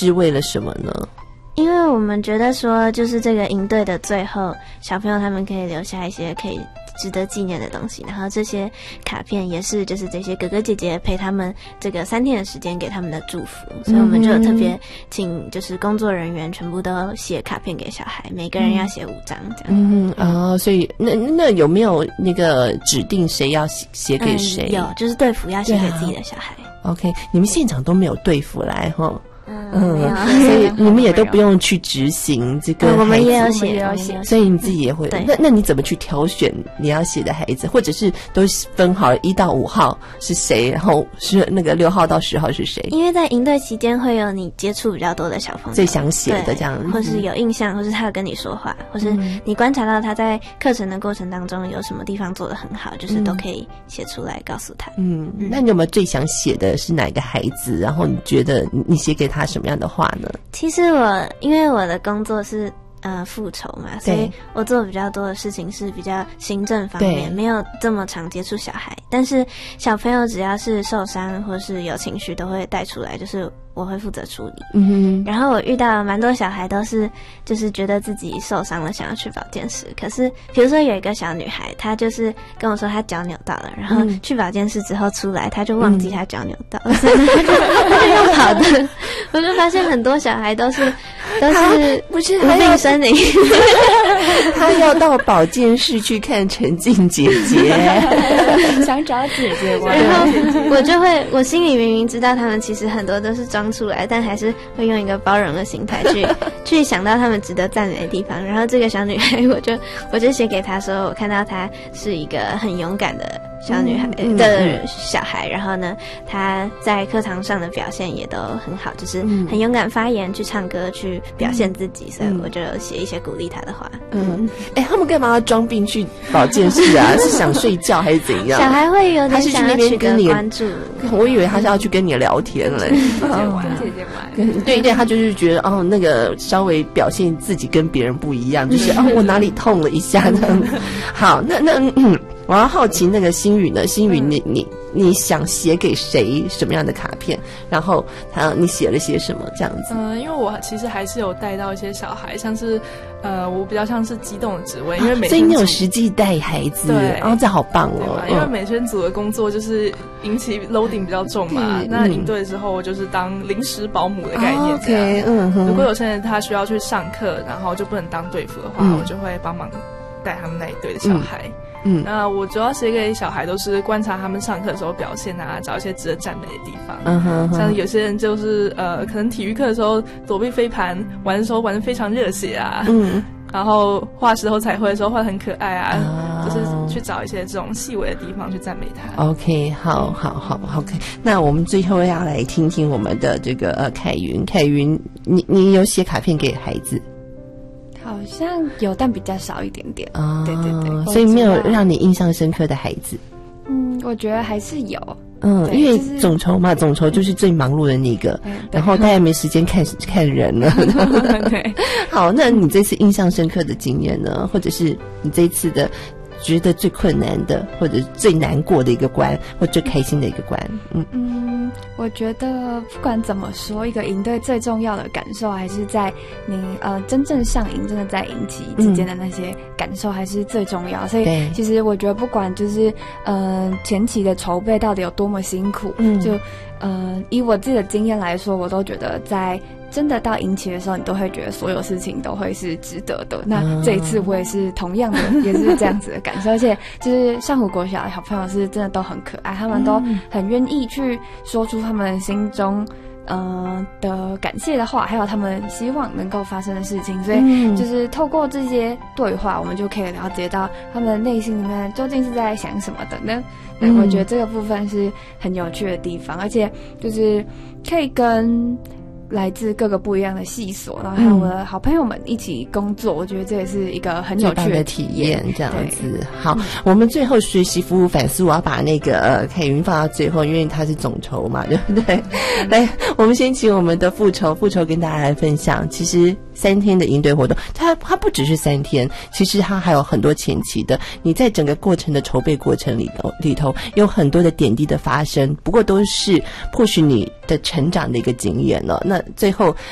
是为了什么呢？ 因为我们觉得说，就是这个营队的最后，小朋友他们可以留下一些可以值得纪念的东西，然后这些卡片也是就是这些哥哥姐姐陪他们这个3天的时间给他们的祝福，所以我们就有特别请就是工作人员全部都写卡片给小孩，每个人要写5张这样。 所以那有没有那个指定谁要写给谁？ 有，就是队服要写给自己的小孩。 OK， 你们现场都没有队服来齁？ 没有， 所以你们也都不用去执行这个孩子。 我们也有写， 所以你自己也会。那你怎么去挑选你要写的孩子，或者是都分好1到5号是谁，然后是那个6号到10号是谁？ 因为在营队期间会有你接触比较多的小朋友， 最想写的这样， 或是有印象，或是他有跟你说话，或是你观察到他在课程的过程当中有什么地方做得很好，就是都可以写出来告诉他。 那你有没有最想写的是哪个孩子？然后你觉得你写给他什么样的话呢？ 其实因为我的工作是复仇嘛，所以我做的比较多的事情是比较行政方面，没有这么常接触小孩。但是小朋友只要是受伤或是有情绪，都会带出来，就是我会负责处理。然后我遇到蛮多小孩都是就是觉得自己受伤了，想要去保健室。可是比如说有一个小女孩，她就是跟我说她脚扭到了，然后去保健室之后出来，她就忘记她脚扭到了，所以她就用跑的。我就发现很多小孩都是不是无病呻吟， 他要到保健室去看陈静姐姐， 想找姐姐玩。 然后我心里明明知道他们其实很多都是装出来，但还是会用一个包容的心态去想到他们值得赞美的地方。然后这个小女孩，我就写给她说，我看到她是一个很勇敢的小女孩的小孩，然后呢，她在课堂上的表现也都很好，就是很勇敢发言，去唱歌，去表现自己，所以我就写一些鼓励她的话。 他们干嘛要装病去保健室啊？是想睡觉还是怎样？ 小孩会有点想要取得关注， 我以为他是要去跟你聊天嘞，跟姐姐玩。 对，他就是觉得那个稍微表现自己跟别人不一样，就是我哪里痛了一下这样。好，那我要好奇那个心宇呢？心宇，你想写给谁什么样的卡片？然后你写了些什么这样子？ 因为我其实还是有带到一些小孩，像是我比较像是机动的职位，因为所以你有实际带孩子， 对， 这好棒哦。 因为美宣组的工作就是引起 loading 比较重嘛，那营队的时候我就是当临时保姆的概念这样。如果有些人他需要去上课，然后就不能当队服的话，我就会帮忙带他们那一队的小孩。那我主要写给小孩都是观察他们上课的时候表现啊，找一些值得赞美的地方。像有些人就是可能体育课的时候躲避飞盘，玩的时候玩得非常热血啊。然后画石头彩绘的时候画得很可爱啊，就是去找一些这种细微的地方去赞美他。 OK， 好 OK。那我们最后要来听听我们的这个凯云，你有写卡片给孩子？ 好像有，但比较少一点点。对， 所以没有让你印象深刻的孩子。 我觉得还是有。 因为总筹嘛，总筹就是最忙碌的那个，然后他也没时间看人了。 对， 好，那你这次印象深刻的经验呢？或者是你这次的觉得最困难的，或者最难过的一个关，或最开心的一个关？ 我觉得不管怎么说，一个营队最重要的感受还是在你真正上营，真的在营期之间的那些感受还是最重要。所以其实我觉得不管就是前期的筹备到底有多么辛苦，就以我自己的经验来说，我都觉得在真的到营期的时候，你都会觉得所有事情都会是值得的。那这一次我也是同样的，也是这样子的感受。而且就是上湖国小的小朋友是真的都很可爱，他们都很愿意去说出他们心中的感谢的话，还有他们希望能够发生的事情。所以就是透过这些对话，我们就可以了解到他们内心里面究竟是在想什么的呢？我觉得这个部分是很有趣的地方，而且就是可以跟来自各个不一样的系所，然后还有我的好朋友们一起工作，我觉得这也是一个很有趣的体验。 这样子，好，我们最后学习服务反思，我要把那个凯云放到最后，因为他是总筹嘛，对不对？来，我们先请我们的副筹跟大家来分享。其实3天的营队活动，它不只是3天，其实它还有很多前期的。你在整个过程的筹备过程里头有很多的点滴的发生，不过都是迫使你的成长的一个经验了。那最后